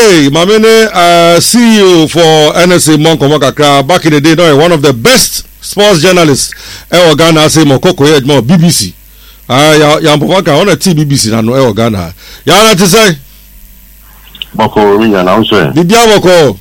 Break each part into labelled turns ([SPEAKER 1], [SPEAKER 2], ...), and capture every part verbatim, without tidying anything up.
[SPEAKER 1] Hey, my man, uh, C E O for N S A Monko Kakra back in the day, no, one of the best sports journalists. Eh, Ghana say Mokoko yet more B B C. Ah, ya ya mpaka on a T B B C na no eh Ghana. Ya na to say.
[SPEAKER 2] Moko we na so.
[SPEAKER 1] Bibia Moko.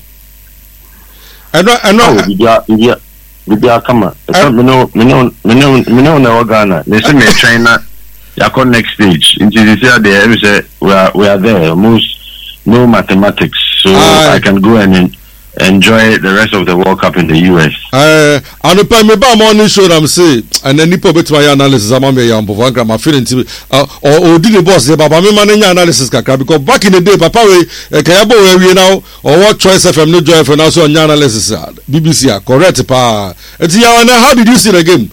[SPEAKER 1] Eno eno
[SPEAKER 2] bibia bibia bibia kama. So me no me no me no me no na Ghana. They say me China. Ya come next stage. Into this year there we say we are we are there almost. No mathematics, so uh, I can go and en- enjoy the rest of the World Cup in the U S.
[SPEAKER 1] Uh, and the time about morning show, I'm saying, and then Nipo bet my analysis. I'm a young boy. I'm feeling to uh, or or did the boss? But I'm managing analysis, kaka. Because back in the day, Papa, we kayabo where we now or what choice F M no joy for now so on analysis. B B C, correct, pa. It's yeah. How did you see the game?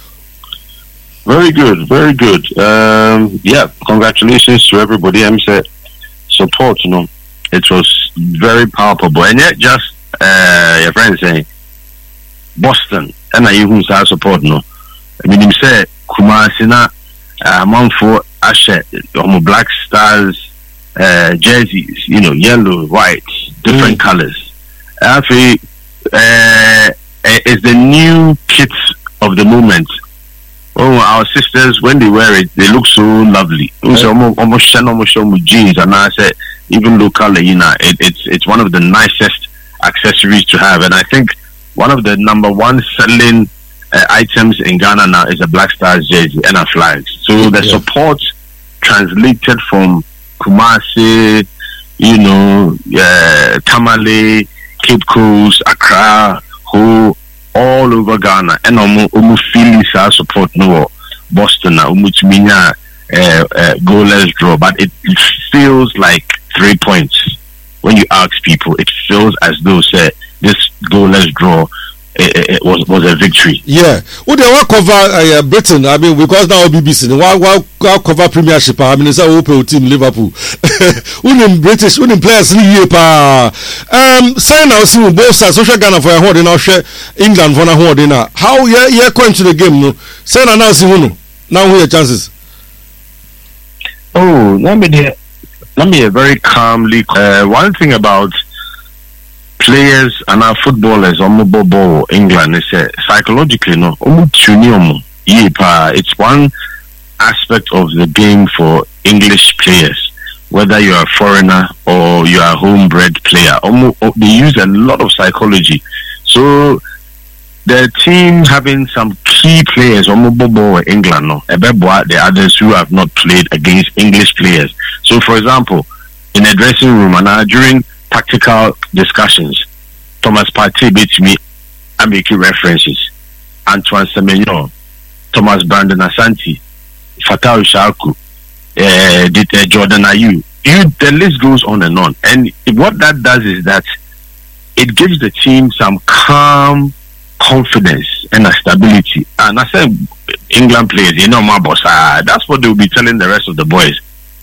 [SPEAKER 2] Very good, very good. Um, yeah, congratulations to everybody. I'm saying. Support, you know, it was very palpable, and yet just uh, your friend saying Boston, and I even say support, no. I mean, him say Kumasi na amount for Ashe, um, Black Stars uh, jerseys, you know, yellow, white, different mm. colors. Actually, uh, it's the new kits of the moment. Oh, our sisters, when they wear it, they look so lovely. Right. Almost, almost, almost, almost jeans, and I said, even local, you know, it, it's it's one of the nicest accessories to have, and I think one of the number one selling uh, items in Ghana now is a Black Stars jersey and a flags. So the yeah. support translated from Kumasi, you know, uh, Tamale, Cape Coast, Accra, Ho. All over Ghana, and I'm almost feeling our support no Boston now, which means uh, uh, goalless draw, but it, it feels like three points when you ask people. It feels as though say this goalless draw it, it was was a victory.
[SPEAKER 1] Yeah, well, they will cover uh, Britain. I mean, because now B B C, why why cover Premiership? I mean, it's a open team Liverpool. Unim British, unim players liye pa. Um, say now, see both sides. Social Ghana for a hold now, share England for a hold now. How yeah yeah going to the game? No, say now now see who now who your chances?
[SPEAKER 2] Oh, let me let me very calmly. Uh, one thing about players and our footballers on mobile ball England is uh, psychologically no it's one aspect of the game for English players, whether you are a foreigner or you are a homebred player. They use a lot of psychology. So the team having some key players on mobile ball in England, no, the others who have not played against English players. So for example, in a dressing room and uh, during tactical discussions, Thomas Partey beats me. I make references. Antoine Semenyo, Thomas Brandon Asante, Fatau Sharku, uh, uh, Jordan Ayew. You, the list goes on and on. And what that does is that it gives the team some calm confidence and a stability. And I said, England players, you know my boss. Uh, that's what they will be telling the rest of the boys.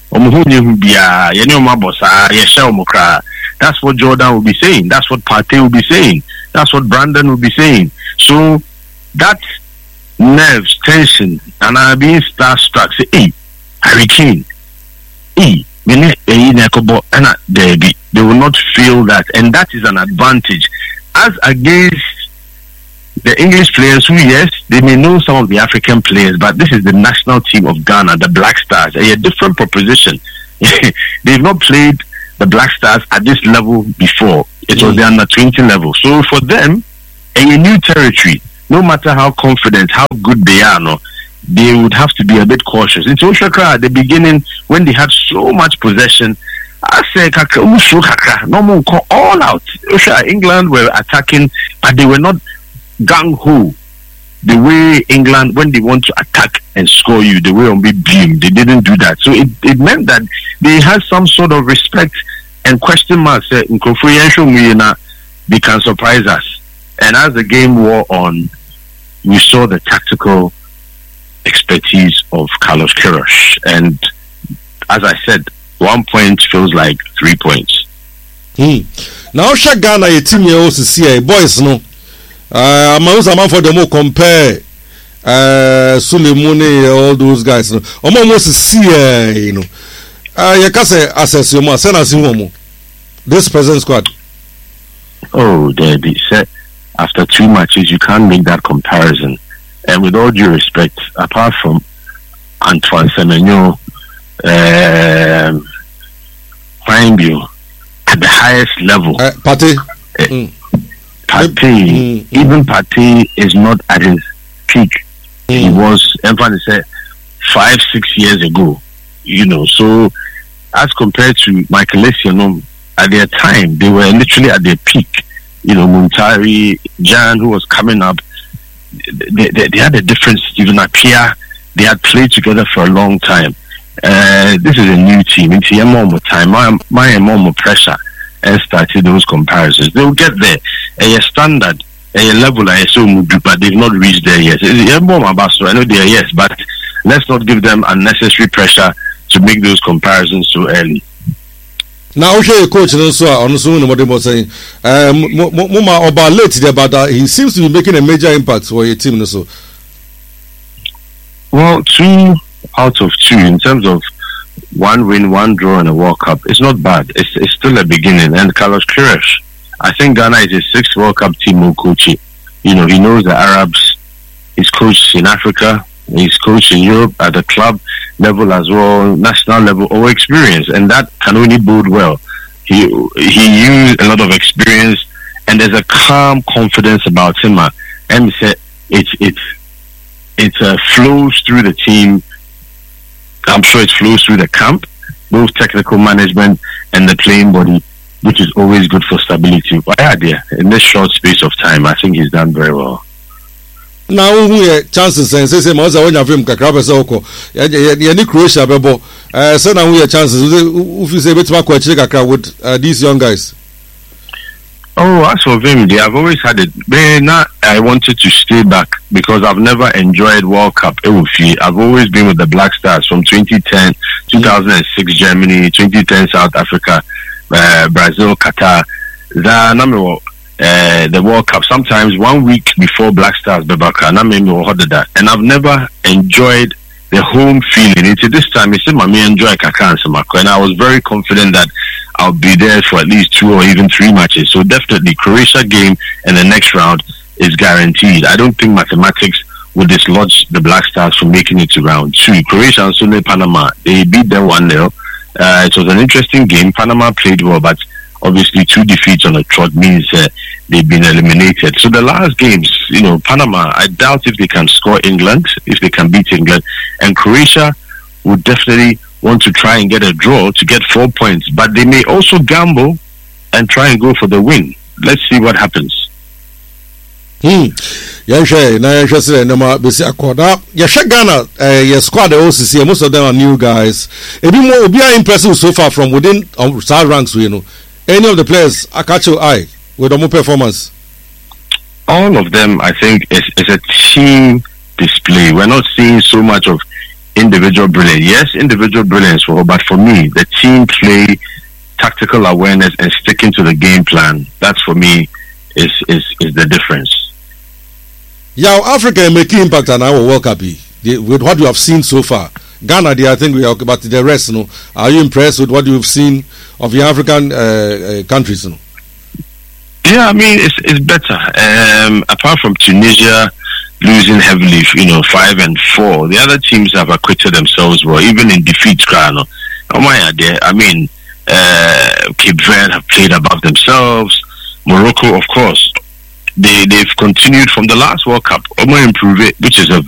[SPEAKER 2] That's what Jordan will be saying. That's what Partey will be saying. That's what Brandon will be saying. So that nerves, tension, and I being starstruck. Say, hey, Harry Kane, hey, they will not feel that, and that is an advantage as against the English players who, yes, they may know some of the African players, but this is the national team of Ghana, the Black Stars, a different proposition. They've not played the Black Stars at this level before. It mm. was the under twenty level. So for them, a new territory, no matter how confident, how good they are, no, they would have to be a bit cautious. In Oshakra at the beginning, when they had so much possession, I say no all out. England were attacking, but they were not gung-ho the way England, when they want to attack and score you, the way on be beam, they didn't do that. So it, it meant that they had some sort of respect and question marks. Uh, in they can surprise us. And as the game wore on, we saw the tactical expertise of Carlos Queiroz. And as I said, one point feels like three points.
[SPEAKER 1] Hmm. Now, Ghana, a team you also see, boys, no. Uh, I'm also man for them to compare uh, Sulemone, all those guys. No, I'm almost see, uh, you know. Uh, you can say assess your man, send us home. this present squad?
[SPEAKER 2] Oh, Debbie said after two matches, you can't make that comparison. And with all due respect, apart from Antoine Semenyo, um, Fine at the highest level,
[SPEAKER 1] uh, Partey,
[SPEAKER 2] uh, mm. Partey, mm. even Partey is not at his peak. Mm. He was, everyone said, five, six years ago. You know, so as compared to Michael Essien, at their time, they were literally at their peak. You know, Muntari, Jan, who was coming up, they, they, they had a difference. Stephen Appiah, they had played together for a long time. Uh, this is a new team. It's a more time, my, my more pressure, and started those comparisons. They will get there. A standard, a level, I assume, but they've not reached there yet. I know they are, yes, but let's not give them unnecessary pressure to make those comparisons so early.
[SPEAKER 1] Now, okay, coach, also on the what they were saying, um, Muma about late there, but uh, he seems to be making a major impact for your team. Also,
[SPEAKER 2] well, two out of two in terms of one win, one draw in a World Cup. It's not bad. It's it's still a beginning. And Carlos Queiroz, I think Ghana is his sixth World Cup team coaching. You know, he knows the Arabs. He's coached in Africa. He's coached in Europe at the club level as well, national level, or experience, and that can only bode well. He he used a lot of experience, and there's a calm confidence about him. And he said it it it uh, flows through the team. I'm sure it flows through the camp, both technical management and the playing body, which is always good for stability. But yeah, dear, in this short space of time, I think he's done very well.
[SPEAKER 1] Now who chances and say Maza when you have him Kakrabesoko, Yanni Croatia Bebo, uh, so now we have chances. If you say bit more with uh, these young guys.
[SPEAKER 2] Oh, as for them, they have always had it. But now I wanted to stay back because I've never enjoyed World Cup. I've always been with the Black Stars from twenty ten, two thousand six Germany, twenty ten South Africa, uh, Brazil, Qatar. The Uh, the World Cup sometimes one week before Black Stars Bebaka, and I've never enjoyed the home feeling. Until this time, it's my me enjoy Kaka and Samako, and I was very confident that I'll be there for at least two or even three matches. So definitely, Croatia game and the next round is guaranteed. I don't think mathematics will dislodge the Black Stars from making it to round two. Croatia and Sunday Panama, they beat them one nil. Uh, it was an interesting game. Panama played well, but obviously two defeats on a trot means uh, they've been eliminated. So the last games, you know, Panama, I doubt if they can score England, if they can beat England. And Croatia would definitely want to try and get a draw to get four points. But they may also gamble and try and go for the win. Let's see what happens.
[SPEAKER 1] Hmm. Yanshe, na yanshe nama besi akoda. Yashe Ghana, uh, your squad O C C, most of them are new guys. Ebi mo obi are impressive so far from within um, star ranks, you know. Any of the players, I catch your eye with their performance?
[SPEAKER 2] All of them, I think, is, is a team display. We're not seeing so much of individual brilliance. Yes, individual brilliance, but for me, the team play, tactical awareness, and sticking to the game plan, that's for me is is, is the difference.
[SPEAKER 1] Yeah, Africa making impact on our World Cup with what you have seen so far. Ghana, I think we are, but the rest, you know, are you impressed with what you've seen of the African uh, uh, countries? You know?
[SPEAKER 2] Yeah, I mean, it's it's better. Um, apart from Tunisia losing heavily, you know, five and four, the other teams have acquitted themselves well, even in defeat. Oh my idea. I mean, uh, Cape Verde have played above themselves. Morocco, of course, they they've continued from the last World Cup. Omo improve it, which is a